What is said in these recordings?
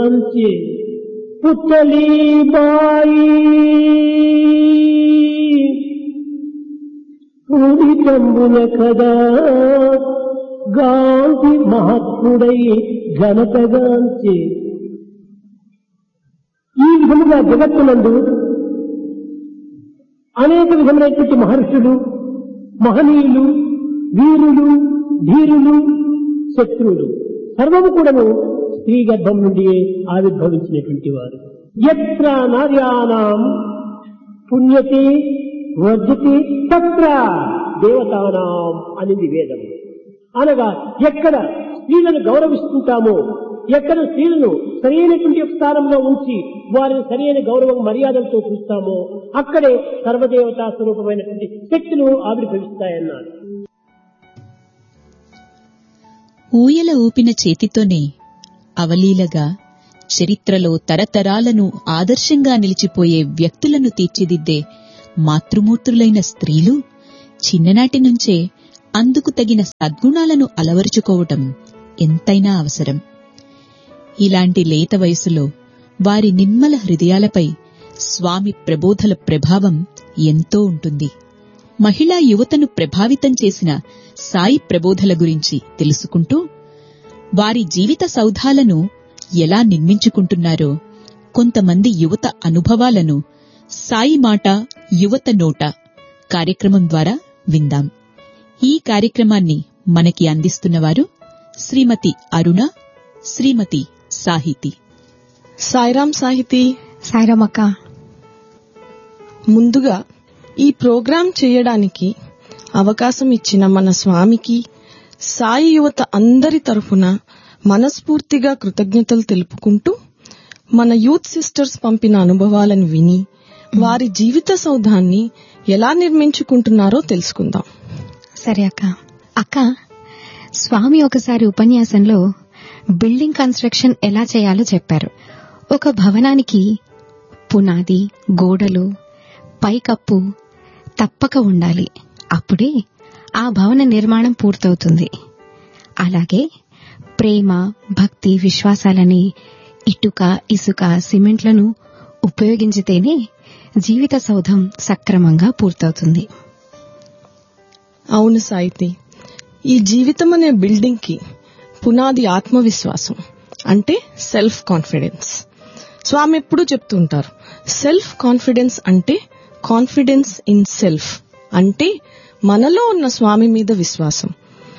గాంచే పుత్తలీబాయి పూరితంబుల కదా గాంధీ మహాత్ముడై ఘనతగాంచే. ఈ విధముగా జగత్తునందు అనేక విధమైనటువంటి మహర్షులు, మహనీయులు, వీరులు, ధీరులు, శత్రువులు సర్వము కూడాను స్త్రీ గర్భం నుండి ఆవిర్భవించినటువంటి వారు. యత్ర నార్యాణం పుణ్యతే వర్ధతే తత్ర దేవతానాం అనేది వేదం. అనగా ఎక్కడ స్త్రీలను గౌరవిస్తుంటామో, ఎక్కడ స్త్రీలను సరైనటువంటి స్థానంలో ఉంచి వారిని సరైన గౌరవం మర్యాదలతో చూస్తామో అక్కడే సర్వదేవతా స్వరూపమైనటువంటి శక్తులు ఆవిర్భవిస్తాయన్నారు. ఊయల ఊపిన చేతితోనే అవలీలగా చరిత్రలో తరతరాలను ఆదర్శంగా నిలిచిపోయే వ్యక్తులను తీర్చిదిద్దే మాతృమూర్తులైన స్త్రీలు చిన్ననాటి నుంచే అందుకు తగిన సద్గుణాలను అలవరుచుకోవటం ఎంతైనా అవసరం. ఇలాంటి లేత వయసులో వారి నిర్మల హృదయాలపై స్వామి ప్రబోధల ప్రభావం ఎంతో ఉంటుంది. మహిళా యువతను ప్రభావితం చేసిన సాయి ప్రబోధల గురించి తెలుసుకుంటూ వారి జీవిత సౌధాలను ఎలా నిర్మించుకుంటున్నారో కొంతమంది యువత అనుభవాలను సాయి మాట యువత నోట కార్యక్రమం ద్వారా విందాం. ఈ కార్యక్రమాన్ని మనకి అందిస్తున్నవారు శ్రీమతి అరుణ, శ్రీమతి సాహితి. సాయిరాం సాహితి. సాయిరాం అక్క. ముందుగా ఈ ప్రోగ్రాం చేయడానికి అవకాశం ఇచ్చిన మన స్వామికి, సాయి యువత అందరి తరఫున మనస్ఫూర్తిగా కృతజ్ఞతలు తెలుపుకుంటూ మన యూత్ సిస్టర్స్ పంపిన అనుభవాలను విని వారి జీవిత సౌధాన్ని ఎలా నిర్మించుకుంటున్నారో తెలుసుకుందాం. సరే అక్క. అక్క, స్వామి ఒకసారి ఉపన్యాసంలో బిల్డింగ్ కన్స్ట్రక్షన్ ఎలా చేయాలో చెప్పారు. ఒక భవనానికి పునాది, గోడలు, పైకప్పు తప్పక ఉండాలి. అప్పుడే ఆ భవన నిర్మాణం పూర్తవుతుంది. అలాగే ప్రేమ, భక్తి, విశ్వాసాలని ఇటుక, ఇసుక, సిమెంట్లను ఉపయోగించితేనే జీవిత సౌధం సక్రమంగా పూర్తవుతుంది. అవును సాయితి. ఈ జీవితం అనే బిల్డింగ్ కి పునాది ఆత్మవిశ్వాసం, అంటే సెల్ఫ్ కాన్ఫిడెన్స్. స్వామి ఎప్పుడూ చెప్తుంటారు, సెల్ఫ్ కాన్ఫిడెన్స్ అంటే కాన్ఫిడెన్స్ ఇన్ సెల్ఫ్, అంటే మనలో ఉన్న స్వామి మీద విశ్వాసం.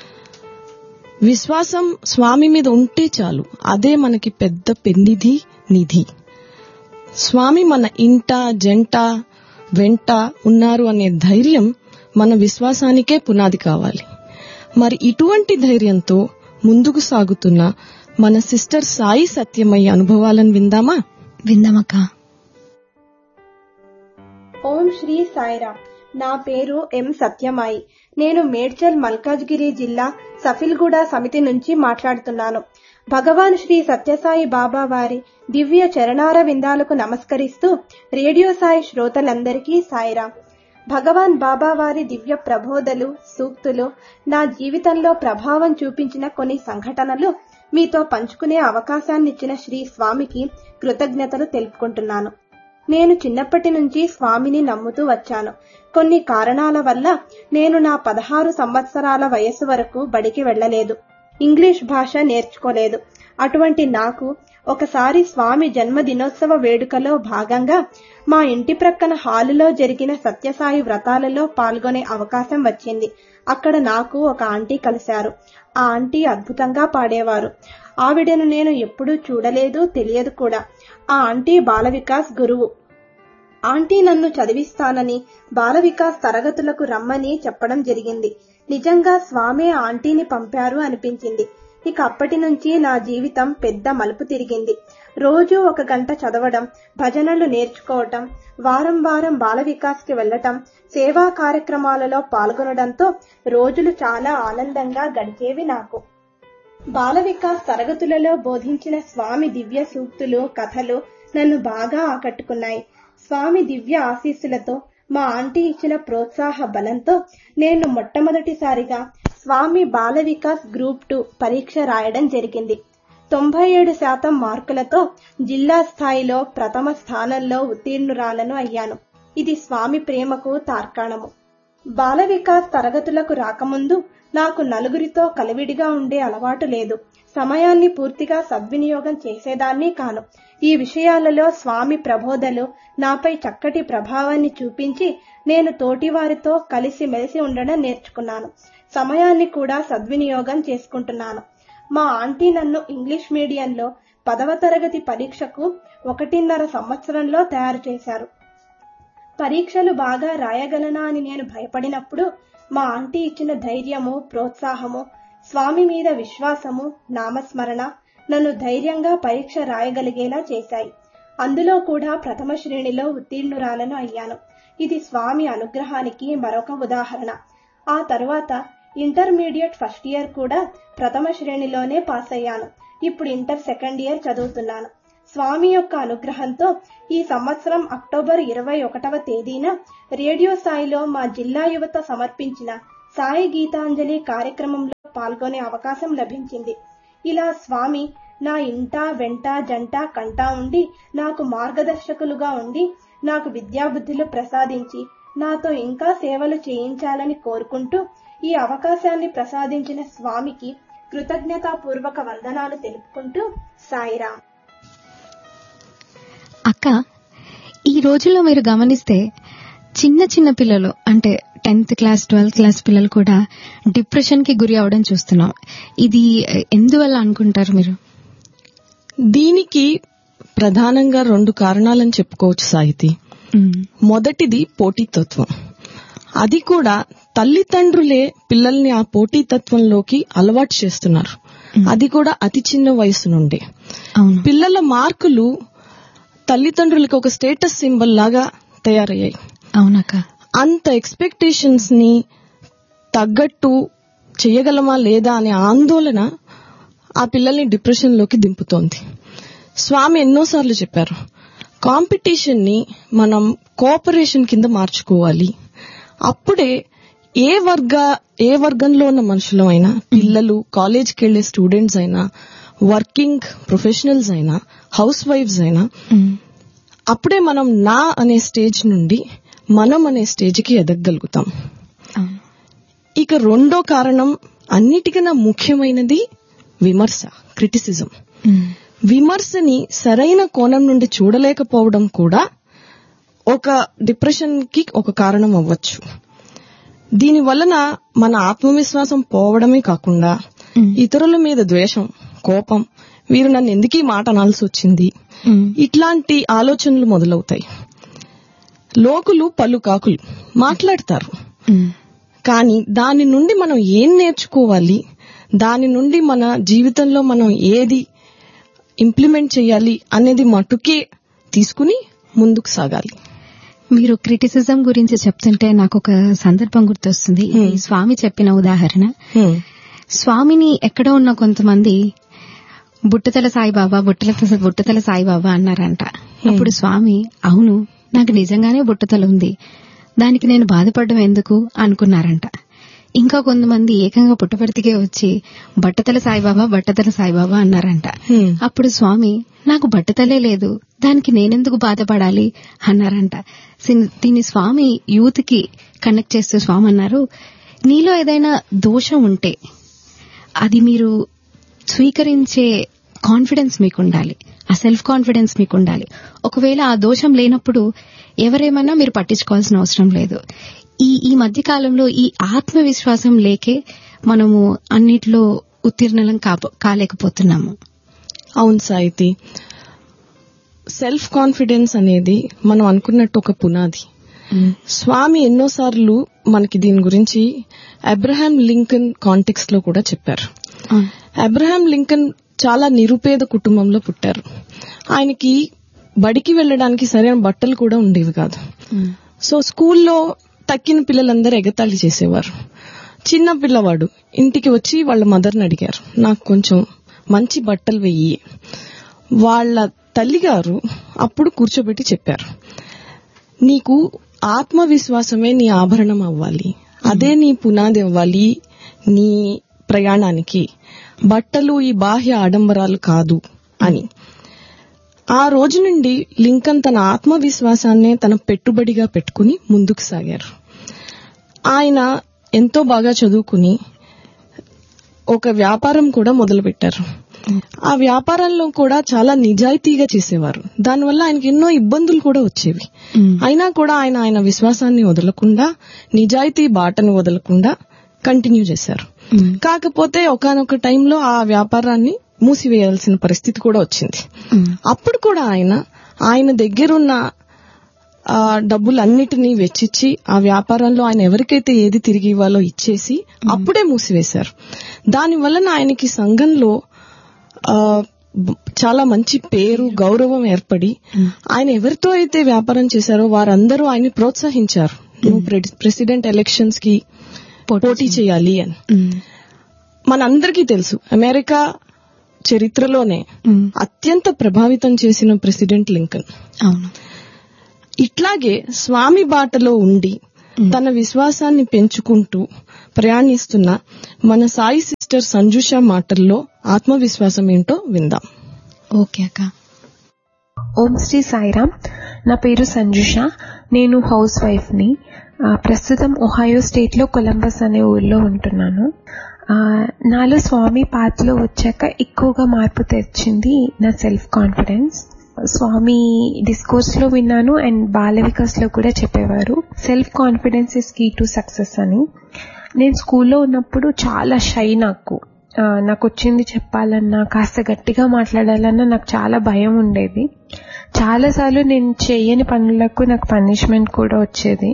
విశ్వాసం స్వామి మీద ఉంటే చాలు, అదే మనకి పెద్ద పెన్నిధి, నిధి. స్వామి మన ఇంట, జంట, వెంట ఉన్నారు అనే ధైర్యం మన విశ్వాసానికే పునాది కావాలి. మరి ఇటువంటి ధైర్యంతో ముందుకు సాగుతున్న మన సిస్టర్ సాయి సత్యమయ్య అనుభవాలను విందామా? విందామక్క. ఓం శ్రీ సాయిరాం. నా పేరు ఎం సత్యమాయి. నేను మేడ్చల్ మల్కాజ్గిరి జిల్లా సఫిల్గూడ సమితి నుంచి మాట్లాడుతున్నాను. భగవాన్ శ్రీ సత్యసాయి బాబా వారి దివ్య చరణార విందాలకు నమస్కరిస్తూ రేడియో సాయి శ్రోతలందరికీ సాయిరాం. భగవాన్ బాబా వారి దివ్య ప్రబోధలు, సూక్తులు నా జీవితంలో ప్రభావం చూపించిన కొన్ని సంఘటనలు మీతో పంచుకునే అవకాశాన్నిచ్చిన శ్రీ స్వామికి కృతజ్ఞతలు తెలుపుకుంటున్నాను. నేను చిన్నప్పటి నుంచి స్వామిని నమ్ముతూ వచ్చాను. కొన్ని కారణాల వల్ల నేను నా 16 సంవత్సరాల వయసు వరకు బడికి వెళ్లలేదు, ఇంగ్లీష్ భాష నేర్చుకోలేదు. అటువంటి నాకు ఒకసారి స్వామి జన్మదినోత్సవ వేడుకలో భాగంగా మా ఇంటి ప్రక్కన హాలులో జరిగిన సత్యసాయి వ్రతాలలో పాల్గొనే అవకాశం వచ్చింది. అక్కడ నాకు ఒక ఆంటీ కలిశారు. ఆ ఆంటీ అద్భుతంగా పాడేవారు. ఆవిడను నేను ఎప్పుడూ చూడలేదు, తెలియదు కూడా. ఆ ఆంటీ బాల వికాస్ గురువు. ఆంటీ నన్ను చదివిస్తానని, బాల వికాస్ తరగతులకు రమ్మని చెప్పడం జరిగింది. నిజంగా స్వామే ఆంటీని పంపారు అనిపించింది. ఇక అప్పటి నుంచి నా జీవితం పెద్ద మలుపు తిరిగింది. రోజు 1 గంట చదవడం, భజనలు నేర్చుకోవటం, వారం వారం బాల వికాస్ కి వెళ్లటం, సేవా కార్యక్రమాలలో పాల్గొనడంతో రోజులు చాలా ఆనందంగా గడిచేవి నాకు. బాల వికాస్ తరగతులలో బోధించిన స్వామి దివ్య సూక్తులు, కథలు నన్ను బాగా ఆకట్టుకున్నాయి. స్వామి దివ్య ఆశీస్సులతో, మా ఆంటీ ఇచ్చిన ప్రోత్సాహ బలంతో నేను మొట్టమొదటిసారిగా స్వామి బాల వికాస్ గ్రూప్ 2 పరీక్ష రాయడం జరిగింది. 97% మార్కులతో జిల్లా స్థాయిలో ప్రథమ స్థానంలో ఉత్తీర్ణురాలను అయ్యాను. ఇది స్వామి ప్రేమకు తార్కాణము. బాల వికాస్ తరగతులకు రాకముందు నాకు నలుగురితో కలివిడిగా ఉండే అలవాటు లేదు. సమయాన్ని పూర్తిగా సద్వినియోగం చేసేదాన్ని కాను. ఈ విషయాలలో స్వామి ప్రబోధలు నాపై చక్కటి ప్రభావాన్ని చూపించి నేను తోటివారితో కలిసిమెలిసి ఉండడం నేర్చుకున్నాను. సమయాన్ని కూడా సద్వినియోగం చేసుకుంటున్నాను. మా ఆంటీ నన్ను ఇంగ్లీష్ మీడియంలో 10వ తరగతి పరీక్షకు 1.5 సంవత్సరంలో తయారు చేశారు. పరీక్షలు బాగా రాయగలనా అని నేను భయపడినప్పుడు మా ఆంటీ ఇచ్చిన ధైర్యము, ప్రోత్సాహము, స్వామి మీద విశ్వాసము, నామస్మరణ నన్ను ధైర్యంగా పరీక్ష రాయగలిగేలా చేశాయి. అందులో కూడా ప్రథమ శ్రేణిలో ఉత్తీర్ణురాలను అయ్యాను. ఇది స్వామి అనుగ్రహానికి మరొక ఉదాహరణ. ఆ తరువాత ఇంటర్మీడియట్ ఫస్ట్ ఇయర్ కూడా ప్రథమ శ్రేణిలోనే పాస్ అయ్యాను. ఇప్పుడు ఇంటర్ సెకండ్ ఇయర్ చదువుతున్నాను. స్వామి యొక్క అనుగ్రహంతో ఈ సంవత్సరం అక్టోబర్ 21వ తేదీన రేడియో సాయిలో మా జిల్లా యువత సమర్పించిన సాయి గీతాంజలి కార్యక్రమంలో పాల్గొనే అవకాశం లభించింది. ఇలా స్వామి నా ఇంట వెంట జంట కంటా ఉండి నాకు మార్గదర్శకులుగా ఉండి నాకు విద్యాబుద్ధులు ప్రసాదించి నాతో ఇంకా సేవలు చేయించాలని కోరుకుంటూ ఈ అవకాశాన్ని ప్రసాదించిన స్వామికి కృతజ్ఞతాపూర్వక వందనాలు తెలుపుకుంటూ సాయిరాం. అక్క, ఈ రోజుల్లో మీరు గమనిస్తే చిన్న చిన్న పిల్లలు అంటే 10th క్లాస్ 12th క్లాస్ పిల్లలు కూడా డిప్రెషన్ కి గురి అవడం చూస్తున్నాం. ఇది ఎందువల్ల అనుకుంటారు మీరు? దీనికి ప్రధానంగా 2 కారణాలని చెప్పుకోవచ్చు సాహితి. మొదటిది పోటీతత్వం. అది కూడా తల్లిదండ్రులే పిల్లల్ని ఆ పోటీతత్వంలోకి అలవాటు చేస్తున్నారు. అది కూడా అతి చిన్న వయసు నుండి. పిల్లల మార్కులు తల్లిదండ్రులకి ఒక స్టేటస్ సింబల్ లాగా తయారయ్యాయి. అవునక్క. అంత ఎక్స్పెక్టేషన్స్ ని తగ్గట్టు చేయగలమా లేదా అనే ఆందోళన ఆ పిల్లల్ని డిప్రెషన్ లోకి దింపుతోంది. స్వామి ఎన్నోసార్లు చెప్పారు, కాంపిటీషన్ ని మనం కోఆపరేషన్ కింద మార్చుకోవాలి. అప్పుడే ఏ వర్గంలో ఉన్న మనుషులు అయినా, పిల్లలు, కాలేజ్కి వెళ్లే స్టూడెంట్స్ అయినా, వర్కింగ్ ప్రొఫెషనల్స్ అయినా, హౌస్ వైఫ్స్ అయినా, అప్పుడే మనం నా అనే స్టేజ్ నుండి మనం అనే స్టేజ్కి ఎదగగలుగుతాం. ఇక 2వ కారణం, అన్నిటికన్నా ముఖ్యమైనది విమర్శ, క్రిటిసిజం. విమర్శని సరైన కోణం నుండి చూడలేకపోవడం కూడా ఒక డిప్రెషన్ కి ఒక కారణం అవ్వచ్చు. దీని వలన మన ఆత్మవిశ్వాసం పోవడమే కాకుండా ఇతరుల మీద ద్వేషం, కోపం, వీరు నన్ను ఎందుకు ఈ మాట అనాల్సి వచ్చింది, ఇట్లాంటి ఆలోచనలు మొదలవుతాయి. లోకులు పలు కాకులు మాట్లాడతారు, కానీ దాని నుండి మనం ఏం నేర్చుకోవాలి, దాని నుండి మన జీవితంలో మనం ఏది ఇంప్లిమెంట్ చేయాలి అనేది మటుకే తీసుకుని ముందుకు సాగాలి. మీరు క్రిటిసిజం గురించి చెప్తుంటే నాకు ఒక సందర్భం గుర్తొస్తుంది. స్వామి చెప్పిన ఉదాహరణ. స్వామిని ఎక్కడ ఉన్న కొంతమంది బుట్టతల సాయిబాబా అన్నారంట. అప్పుడు స్వామి, అవును, నాకు నిజంగానే బుట్టతల ఉంది, దానికి నేను బాధపడడం ఎందుకు అనుకున్నారంట. ఇంకా కొంతమంది ఏకంగా పుట్టపర్తికే వచ్చి బట్టతల సాయిబాబా అన్నారంట. అప్పుడు స్వామి, నాకు బట్టతలే లేదు, దానికి నేనెందుకు బాధపడాలి అన్నారంట. దీన్ని స్వామి యూత్ కి కనెక్ట్ చేస్తూ స్వామి అన్నారు, నీలో ఏదైనా దోషం ఉంటే అది మీరు స్వీకరించే కాన్ఫిడెన్స్ మీకుండాలి, ఆ సెల్ఫ్ కాన్ఫిడెన్స్ మీకుండాలి. ఒకవేళ ఆ దోషం లేనప్పుడు ఎవరేమన్నా మీరు పట్టించుకోవాల్సిన అవసరం లేదు. ఈ మధ్య కాలంలో ఈ ఆత్మవిశ్వాసం లేకే మనము అన్నిట్లో ఉత్తీర్ణలం కాలేకపోతున్నాము. అవును సాయితి, సెల్ఫ్ కాన్ఫిడెన్స్ అనేది మనం అనుకున్నట్టు ఒక పునాది. స్వామి ఎన్నోసార్లు మనకి దీని గురించి అబ్రహాం లింకన్ కాంటెక్స్ట్ లో కూడా చెప్పారు. అబ్రహాం లింకన్ చాలా నిరుపేద కుటుంబంలో పుట్టారు. ఆయనకి బడికి వెళ్లడానికి సరైన బట్టలు కూడా ఉండేవి కాదు. సో స్కూల్లో తక్కిన పిల్లలందరూ ఎగతాళి చేసేవారు. చిన్న పిల్లవాడు ఇంటికి వచ్చి వాళ్ళ మదర్ని అడిగారు, నాకు కొంచెం మంచి బట్టలు వెయ్యి. వాళ్ళ తల్లిగారు అప్పుడు కూర్చోబెట్టి చెప్పారు, నీకు ఆత్మవిశ్వాసమే నీ ఆభరణం అవ్వాలి, అదే నీ పునాది అవ్వాలి నీ ప్రయాణానికి. బట్టలు ఈ బాహ్య ఆడంబరాలు కాదు అని. ఆ రోజు నుండి లింకన్ తన ఆత్మవిశ్వాసాన్నే తన పెట్టుబడిగా పెట్టుకుని ముందుకు సాగారు. ఆయన ఎంతో బాగా చదువుకుని ఒక వ్యాపారం కూడా మొదలుపెట్టారు. ఆ వ్యాపారంలో కూడా చాలా నిజాయితీగా చేసేవారు. దానివల్ల ఆయనకి ఎన్నో ఇబ్బందులు కూడా వచ్చేవి. అయినా కూడా ఆయన విశ్వాసాన్ని వదలకుండా, నిజాయితీ బాటను వదలకుండా కంటిన్యూ చేశారు. కాకపోతే ఒకానొక టైంలో ఆ వ్యాపారాన్ని మూసివేయాల్సిన పరిస్థితి కూడా వచ్చింది. అప్పుడు కూడా ఆయన దగ్గరున్న డబ్బులన్నిటినీ వెచ్చిచ్చి ఆ వ్యాపారంలో ఆయన ఎవరికైతే ఏది తిరిగి ఇవ్వాలో ఇచ్చేసి అప్పుడే మూసివేశారు. దాని వలన ఆయనకి సంఘంలో చాలా మంచి పేరు, గౌరవం ఏర్పడి ఆయన ఎవరితో అయితే వ్యాపారం చేశారో వారందరూ ఆయన్ని ప్రోత్సహించారు. నువ్వు ప్రెసిడెంట్ ఎలక్షన్స్ కి పోటీ చేయాలి అని. మనందరికీ తెలుసు, అమెరికా చరిత్రలోనే అత్యంత ప్రభావితం చేసిన ప్రెసిడెంట్ లింకన్. ఇట్లాగే స్వామి బాటలో ఉండి తన విశ్వాసాన్ని పెంచుకుంటూ ప్రయాణిస్తున్న మన సాయి సిస్టర్ సంజుష మాటల్లో ఆత్మవిశ్వాసం ఏంటో విందాం. ఓకే అక్క. ఓం శ్రీ సాయిరామ్. నా పేరు సంజుష. నేను హౌస్ వైఫ్ ని. ప్రస్తుతం ఒహాయో స్టేట్ లో కొలంబస్ అనే ఊర్లో ఉంటున్నాను. నాలో స్వామి పాత్రలో వచ్చాక ఎక్కువగా మార్పు తెచ్చింది నా సెల్ఫ్ కాన్ఫిడెన్స్. స్వామి డిస్కోర్స్ లో విన్నాను అండ్ బాల వికాస్ లో కూడా చెప్పేవారు, self confidence is key to success అని. నేను స్కూల్లో ఉన్నప్పుడు చాలా షై. నాకు వచ్చింది చెప్పాలన్నా, కాస్త గట్టిగా మాట్లాడాలన్నా నాకు చాలా భయం ఉండేది. చాలాసార్లు నేను చేయని పనులకు నాకు పనిష్మెంట్ కూడా వచ్చేది.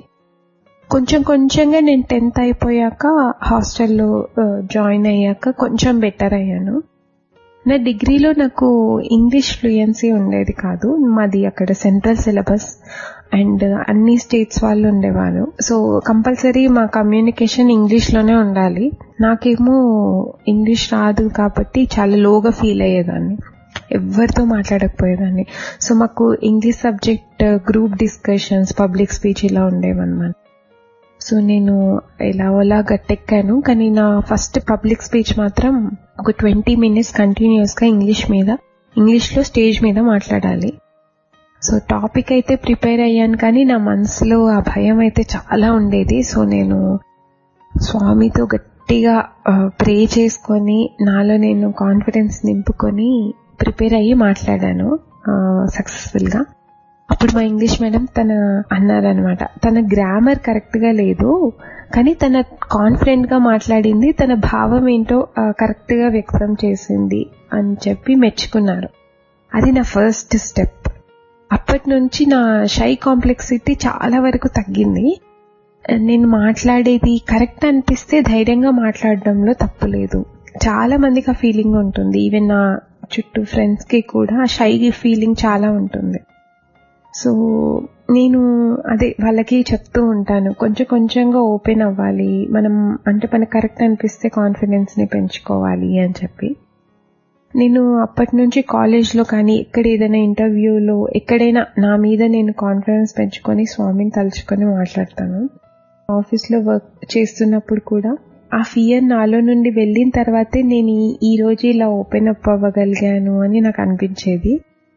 కొంచెంగా నేను 10th అయిపోయాక హాస్టల్లో జాయిన్ అయ్యాక కొంచెం బెటర్ అయ్యాను. నా డిగ్రీలో నాకు ఇంగ్లీష్ ఫ్లూయెన్సీ ఉండేది కాదు. మాది అక్కడ సెంట్రల్ సిలబస్ అండ్ అన్ని స్టేట్స్ వాళ్ళు ఉండేవారు. సో కంపల్సరీ మా కమ్యూనికేషన్ ఇంగ్లీష్ లోనే ఉండాలి. నాకేమో ఇంగ్లీష్ రాదు కాబట్టి చాలా లోగా ఫీల్ అయ్యేదాన్ని, ఎవరితో మాట్లాడకపోయేదాన్ని. సో మాకు English subject group discussions, public speech ఇలా ఉండేవన్నమాట. సో నేను ఎలాగోలా గట్టెక్కాను. కానీ నా ఫస్ట్ పబ్లిక్ స్పీచ్ మాత్రం ఒక 20 minutes కంటిన్యూస్ గా ఇంగ్లీష్లో స్టేజ్ మీద మాట్లాడాలి. సో టాపిక్ అయితే ప్రిపేర్ అయ్యాను, కానీ నా మనసులో ఆ భయం అయితే చాలా ఉండేది. సో నేను స్వామితో గట్టిగా ప్రే చేసుకొని నాలో నేను కాన్ఫిడెన్స్ నింపుకొని ప్రిపేర్ అయ్యి మాట్లాడాను సక్సెస్ఫుల్ గా. అప్పుడు మా ఇంగ్లీష్ మేడం అన్నారనమాట, తన గ్రామర్ కరెక్ట్ గా లేదు కానీ తన కాన్ఫిడెంట్ గా మాట్లాడింది, తన భావం ఏంటో కరెక్ట్ గా వ్యక్తం చేసింది అని చెప్పి మెచ్చుకున్నారు. అది నా ఫస్ట్ స్టెప్. అప్పటి నుంచి నా షై కాంప్లెక్సిటీ చాలా వరకు తగ్గింది. నేను మాట్లాడేది కరెక్ట్ అనిపిస్తే ధైర్యంగా మాట్లాడడంలో తప్పు లేదు. చాలా మందికి ఆ ఫీలింగ్ ఉంటుంది. ఈవెన్ నా చుట్టూ ఫ్రెండ్స్ కి కూడా ఆ షై ఫీలింగ్ చాలా ఉంటుంది. సో నేను అదే వాళ్ళకి చెప్తూ ఉంటాను, కొంచెంగా ఓపెన్ అవ్వాలి మనం, అంటే మనకు కరెక్ట్ అనిపిస్తే కాన్ఫిడెన్స్ ని పెంచుకోవాలి అని చెప్పి. నేను అప్పటి నుంచి కాలేజ్లో కానీ ఎక్కడ ఏదైనా ఇంటర్వ్యూలో ఎక్కడైనా నా మీద నేను కాన్ఫిడెన్స్ పెంచుకొని స్వామిని తలుచుకొని మాట్లాడతాను. ఆఫీస్లో వర్క్ చేస్తున్నప్పుడు కూడా ఆ ఫియర్ నాలో నుండి వెళ్ళిన తర్వాతే నేను ఈ రోజు ఇలా ఓపెన్ అప్ అవ్వగలిగాను అని నాకు అనిపించేది.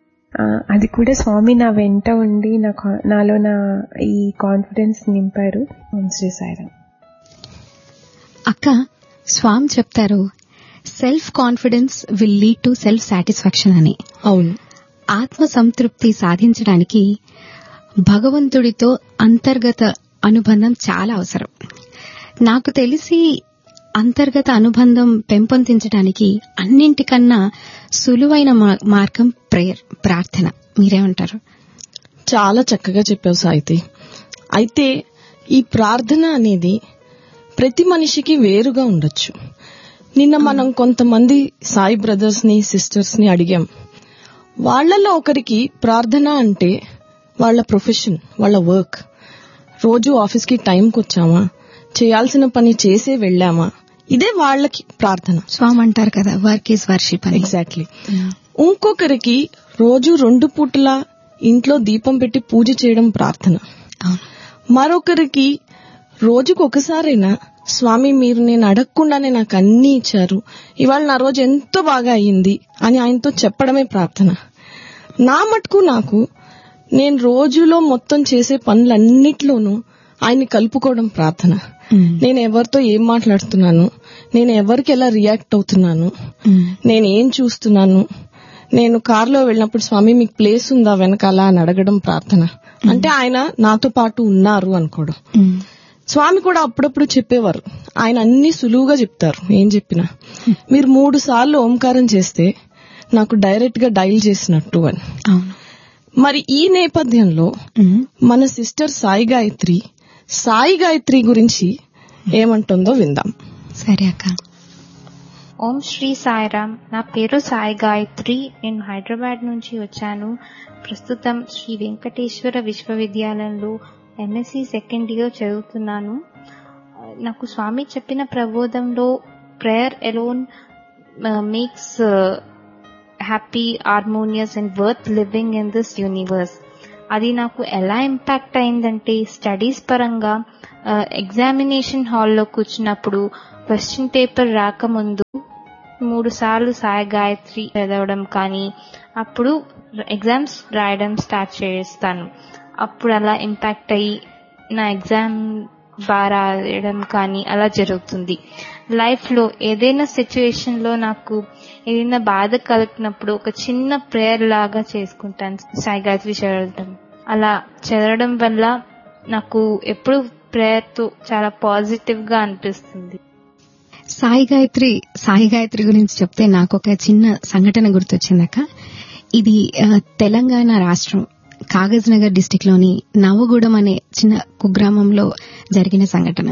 అది కూడా స్వామి నా వెంట ఉండి నాలో ఈ కాన్ఫిడెన్స్ నింపారు. శ్రీ సాయిరామ్. అక్క, స్వామి చెప్తారు self confidence will lead to self satisfaction అని. అవును. ఆత్మ సంతృప్తి సాధించడానికి భగవంతుడితో అంతర్గత అనుబంధం చాలా అవసరం. నాకు తెలిసి అంతర్గత అనుబంధం పెంపొందించడానికి అన్నింటికన్నా సులువైన మార్గం ప్రేయర్, ప్రార్థన. మీరేమంటారు? చాలా చక్కగా చెప్పావు సాయితి. అయితే ఈ ప్రార్థన అనేది ప్రతి మనిషికి వేరుగా ఉండొచ్చు. నిన్న మనం కొంతమంది సాయి బ్రదర్స్ ని, సిస్టర్స్ ని అడిగాం. వాళ్లలో ఒకరికి ప్రార్థన అంటే వాళ్ల ప్రొఫెషన్, వాళ్ల వర్క్. రోజు ఆఫీస్కి టైంకి వచ్చామా, చేయాల్సిన పని చేసే వెళ్లామా, ఇదే వాళ్ళకి ప్రార్థన. స్వామి అంటారు కదా, వర్క్ ఈజ్ వర్షిప్ అని. ఎగ్జాక్ట్లీ. ఇంకొకరికి రోజు 2 పూటలా ఇంట్లో దీపం పెట్టి పూజ చేయడం ప్రార్థన. మరొకరికి రోజుకు ఒకసారైనా స్వామి మీరు నేను అడగకుండానే నాకు అన్ని ఇచ్చారు, ఇవాళ నా రోజు ఎంతో బాగా అయ్యింది అని ఆయనతో చెప్పడమే ప్రార్థన. నా మటుకు నాకు నేను రోజులో మొత్తం చేసే పనులన్నిట్లోనూ ఆయన్ని కలుపుకోవడం ప్రార్థన. నేను ఎవరితో ఏం మాట్లాడుతున్నాను, నేను ఎవరికి ఎలా రియాక్ట్ అవుతున్నాను, నేను ఏం చూస్తున్నాను, నేను కారులో వెళ్ళినప్పుడు స్వామి మీకు ప్లేస్ ఉందా వెనకాల అని అడగడం ప్రార్థన. అంటే ఆయన నాతో పాటు ఉన్నారు అనుకోవడం. స్వామి కూడా అప్పుడప్పుడు చెప్పేవారు, ఆయన అన్ని సులువుగా చెప్తారు. ఏం చెప్పినా మీరు 3 సార్లు ఓంకారం చేస్తే నాకు డైరెక్ట్ గా డైల్ చేసినట్టు అని. మరి ఈ నేపథ్యంలో మన సిస్టర్ సాయి గాయత్రి గురించి ఏమంటుందో విందాం. సరే అక్క. ఓం శ్రీ సాయిరామ్. నా పేరు సాయి గాయత్రి. నేను హైదరాబాద్ నుంచి వచ్చాను. ప్రస్తుతం శ్రీ వెంకటేశ్వర విశ్వవిద్యాలయంలో ఎంఎస్సి సెకండ్ ఇయర్ చదువుతున్నాను. నాకు స్వామి చెప్పిన ప్రబోధంలో prayer alone makes happy, harmonious and worth living in this universe. అది నాకు ఎలా ఇంపాక్ట్ అయిందంటే, స్టడీస్ పరంగా ఎగ్జామినేషన్ హాల్లో కూర్చున్నప్పుడు క్వశ్చన్ పేపర్ రాకముందు 3 సార్లు సాయి గాయత్రి చదవడం కానీ, అప్పుడు ఎగ్జామ్స్ రాయడం స్టార్ట్ చేస్తాను. అప్పుడు అలా ఇంపాక్ట్ అయ్యి నా ఎగ్జామ్ బాగా రాయడం కానీ అలా జరుగుతుంది. లైఫ్ లో ఏదైనా సిచ్యువేషన్ లో నాకు ఏదైనా బాధ కలిగినప్పుడు ఒక చిన్న ప్రేయర్ లాగా చేసుకుంటాను సాయి గాయత్రి చదవడం. అలా చదవడం వల్ల నాకు ఎప్పుడు ప్రేయర్ తో చాలా పాజిటివ్ గా అనిపిస్తుంది. సాయి గాయత్రి గురించి చెప్తే నాకు ఒక చిన్న సంఘటన గుర్తొచ్చిందక్క. ఇది తెలంగాణ రాష్ట్రం కాగజ్ నగర్ డిస్టిక్ లోని నవగూడెం అనే చిన్న కుగ్రామంలో జరిగిన సంఘటన.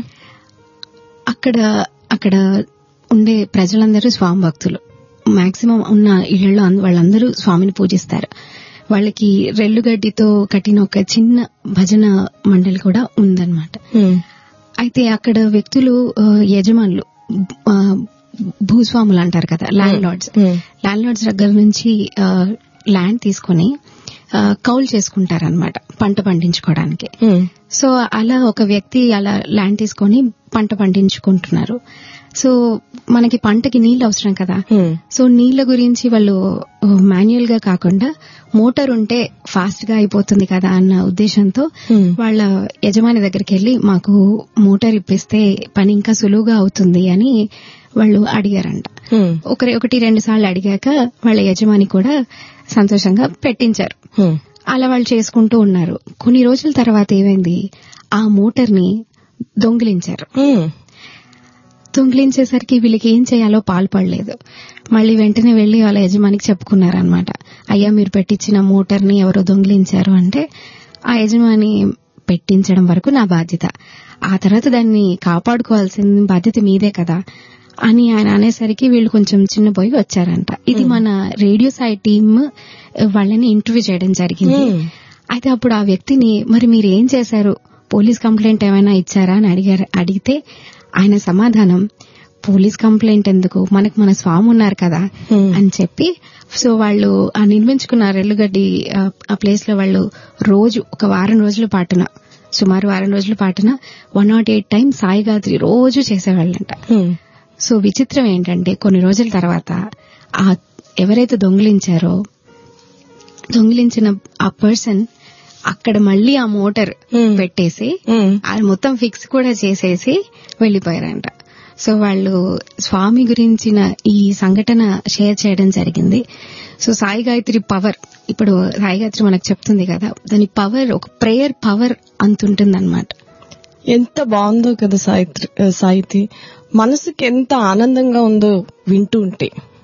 అక్కడ ఉండే ప్రజలందరూ స్వామి భక్తులు. మాక్సిమం ఉన్న ఇళ్లలో వాళ్ళందరూ స్వామిని పూజిస్తారు. వాళ్ళకి రెల్లుగడ్డితో కట్టిన ఒక చిన్న భజన మండలి కూడా ఉందన్నమాట. అయితే అక్కడ వ్యక్తులు యజమానులు, భూస్వాములు అంటారు కదా, ల్యాండ్ లార్డ్స్ దగ్గర నుంచి ల్యాండ్ తీసుకుని కౌలు చేసుకుంటారనమాట పంట పండించుకోవడానికి. సో అలా ఒక వ్యక్తి అలా ల్యాండ్ తీసుకొని పంట పండించుకుంటున్నారు. సో మనకి పంటకి నీళ్లు అవసరం కదా. సో నీళ్ల గురించి వాళ్ళు మాన్యువల్ గా కాకుండా మోటార్ ఉంటే ఫాస్ట్ గా అయిపోతుంది కదా అన్న ఉద్దేశంతో వాళ్ళ యజమాని దగ్గరికి వెళ్లి మాకు మోటార్ ఇప్పిస్తే పని ఇంకా సులువుగా అవుతుంది అని వాళ్ళు అడిగారంట. 1-2 సార్లు అడిగాక వాళ్ళ యజమాని కూడా సంతోషంగా పెట్టించారు. అలా వాళ్ళు చేసుకుంటూ ఉన్నారు. కొన్ని రోజుల తర్వాత ఏమైంది, ఆ మోటార్ ని దొంగిలించారు. దొంగిలించేసరికి వీళ్ళకి ఏం చేయాలో పాల్పడలేదు. మళ్ళీ వెంటనే వెళ్లి వాళ్ళ యజమానికి చెప్పుకున్నారనమాట, అయ్యా మీరు పెట్టించిన మోటార్ ని ఎవరో దొంగిలించారు అంటే, ఆ యజమాని పెట్టించడం వరకు నా బాధ్యత, ఆ తర్వాత దాన్ని కాపాడుకోవాల్సిన బాధ్యత మీదే కదా అని ఆయన అనేసరికి వీళ్ళు కొంచెం చిన్నపోయి వచ్చారంట. ఇది మన రేడియో సాయి టీమ్ వాళ్ళని ఇంటర్వ్యూ చేయడం జరిగింది. అయితే అప్పుడు ఆ వ్యక్తిని, మరి మీరు ఏం చేశారు, పోలీస్ కంప్లైంట్ ఏమైనా ఇచ్చారా అని అడిగితే ఆయన సమాధానం, పోలీస్ కంప్లైంట్ ఎందుకు, మనకు మన స్వామి ఉన్నారు కదా అని చెప్పి, సో వాళ్ళు ఆ నిర్మించుకున్న రెల్లుగడ్డి ఆ ప్లేస్ లో వాళ్ళు రోజు ఒక సుమారు వారం రోజుల పాటున 108 టైమ్స్ సాయి గాయత్రి రోజు చేసేవాళ్ళంట. సో విచిత్రం ఏంటంటే, కొన్ని రోజుల తర్వాత ఎవరైతే దొంగిలించిన ఆ పర్సన్ అక్కడ మళ్ళీ ఆ మోటార్ పెట్టేసి అది మొత్తం ఫిక్స్ కూడా చేసేసి వెళ్లిపోయారంట. సో వాళ్ళు స్వామి గురించిన ఈ సంఘటన షేర్ చేయడం జరిగింది. సో సాయి గాయత్రి పవర్, ఇప్పుడు సాయి గాయత్రి మనకు చెప్తుంది కదా, దాని పవర్ ఒక ప్రేయర్ పవర్ అంతుంటుందన్నమాట. ఎంత బాగుందో కదా సాయిత్రి, మనసుకి ఎంత ఆనందంగా ఉందో వింటూ ఉంటే.